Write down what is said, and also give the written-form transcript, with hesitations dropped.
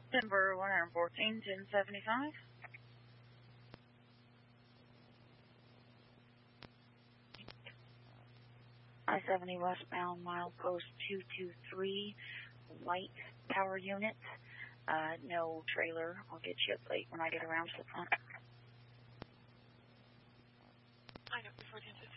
Denver 114, 1075. I-70 westbound, milepost 223, light power unit. No trailer. I'll get you up late when I get around to the front. I know, 14